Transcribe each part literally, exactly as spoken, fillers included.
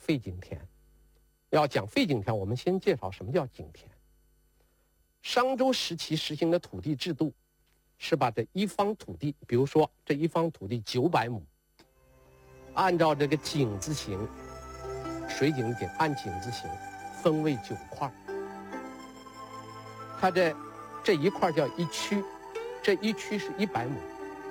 废井田。要讲废井田，我们先介绍什么叫井田。商周时期实行的土地制度是把这一方土地，比如说这一方土地九百亩，按照这个井字形，水井井按井字形分为九块，它这这一块叫一区，这一区是一百亩，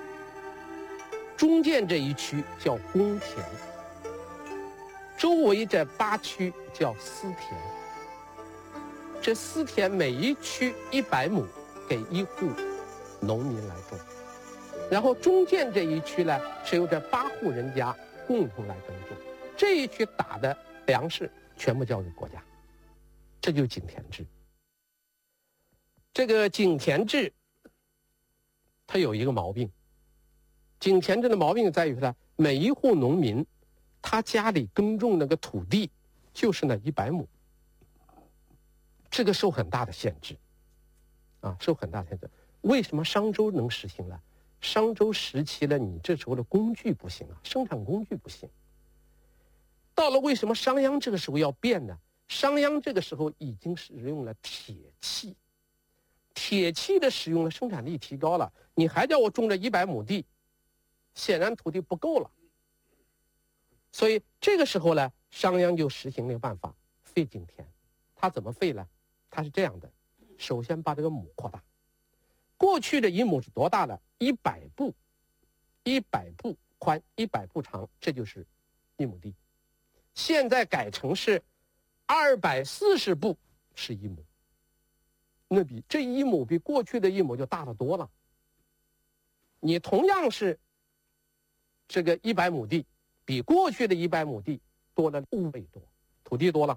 中间这一区叫公田，周围这八区叫私田。这私田每一区一百亩，给一户农民来种，然后中间这一区呢是由这八户人家共同来耕种，这一区打的粮食全部交给国家，这就是井田制。这个井田制它有一个毛病，井田制的毛病在于呢，每一户农民他家里耕种那个土地就是那一百亩，这个受很大的限制啊，受很大的限制。为什么商周能实行呢？商周时期呢，你这时候的工具不行啊，生产工具不行。到了为什么商鞅这个时候要变呢？商鞅这个时候已经使用了铁器，铁器的使用了，生产力提高了，你还叫我种这一百亩地，显然土地不够了。所以这个时候呢，商鞅就实行了一个办法，废井田。他怎么废呢？他是这样的，首先把这个亩扩大。过去的一亩是多大呢？一百步，一百步宽，一百步长，这就是一亩地。现在改成是二百四十步是一亩，那比这一亩比过去的一亩就大得多了。你同样是这个一百亩地，比过去的一百亩地多了五倍多，土地多了。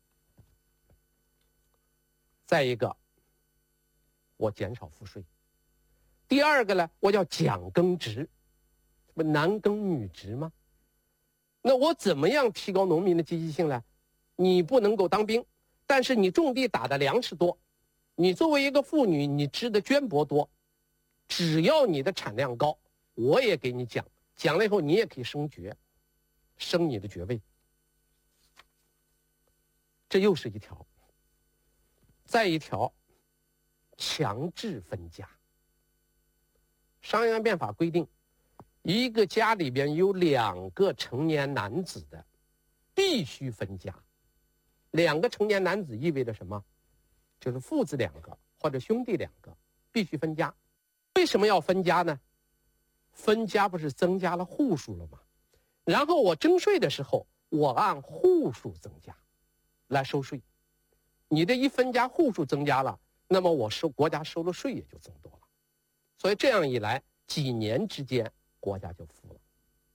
再一个，我减少赋税。第二个呢，我叫奖耕植，不男耕女织吗？那我怎么样提高农民的积极性呢？你不能够当兵，但是你种地打的粮食多，你作为一个妇女，你织的绢帛多，只要你的产量高，我也给你奖，奖了以后你也可以升爵，升你的爵位。这又是一条。再一条，强制分家。商鞅变法规定，一个家里边有两个成年男子的，必须分家。两个成年男子意味着什么？就是父子两个或者兄弟两个，必须分家。为什么要分家呢？分家不是增加了户数了吗？然后我征税的时候，我按户数增加来收税。你这一分家户数增加了，那么我收国家收的税也就增多了，所以这样一来，几年之间国家就富了。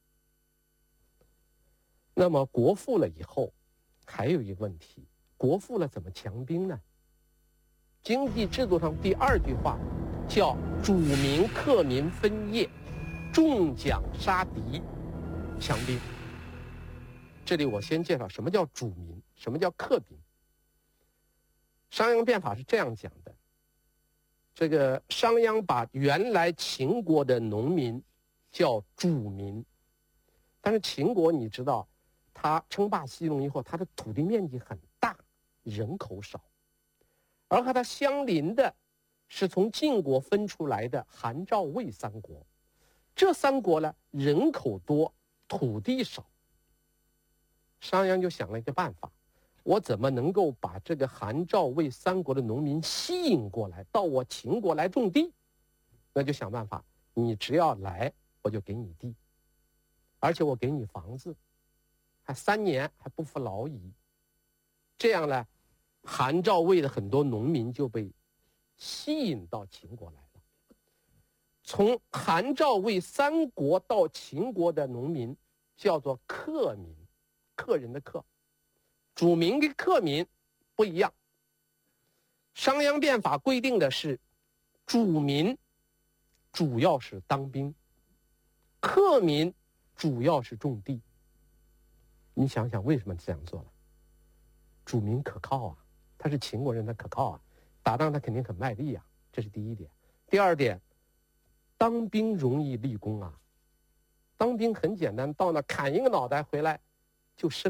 那么国富了以后，还有一个问题，国富了怎么强兵呢？经济制度上第二句话叫主民克民分业，重奖杀敌，强兵。这里我先介绍什么叫主民，什么叫克兵。商鞅变法是这样讲的，这个商鞅把原来秦国的农民叫主民，但是秦国你知道，他称霸西戎以后，他的土地面积很大，人口少，而和他相邻的是从晋国分出来的韩赵魏三国，这三国呢人口多，土地少。商鞅就想了一个办法，我怎么能够把这个韩赵魏三国的农民吸引过来，到我秦国来种地？那就想办法，你只要来，我就给你地，而且我给你房子，还三年还不服劳役。这样呢，韩赵魏的很多农民就被吸引到秦国来了。从韩赵魏三国到秦国的农民叫做客民，客人的客。主民跟客民不一样。商鞅变法规定的是，主民主要是当兵，客民主要是种地。你想想为什么这样做了？主民可靠啊，他是秦国人，他可靠啊，打仗他肯定很卖力啊，这是第一点。第二点，当兵容易立功啊，当兵很简单，到那砍一个脑袋回来就升。